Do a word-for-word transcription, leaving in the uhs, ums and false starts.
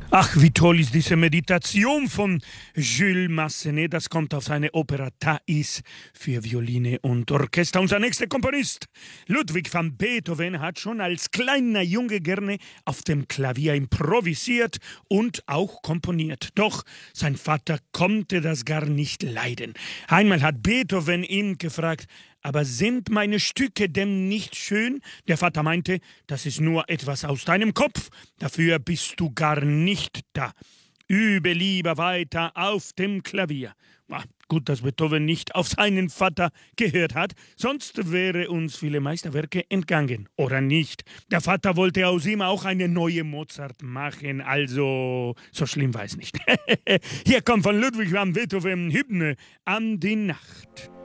Ach, wie toll ist diese Meditation von Jules Massenet. Das kommt auf seine Opera Thais für Violine und Orchester. Unser nächster Komponist, Ludwig van Beethoven, hat schon als kleiner Junge gerne auf dem Klavier improvisiert und auch komponiert. Doch sein Vater konnte das gar nicht leiden. Einmal hat Beethoven ihn gefragt: Aber sind meine Stücke denn nicht schön? Der Vater meinte: Das ist nur etwas aus deinem Kopf. Dafür bist du gar nicht da. Übe lieber weiter auf dem Klavier. Ah, gut, dass Beethoven nicht auf seinen Vater gehört hat, sonst wäre uns viele Meisterwerke entgangen. Oder nicht? Der Vater wollte aus ihm auch eine neue Mozart machen, also so schlimm war es nicht. Hier kommt von Ludwig van Beethoven Hymne an die Nacht.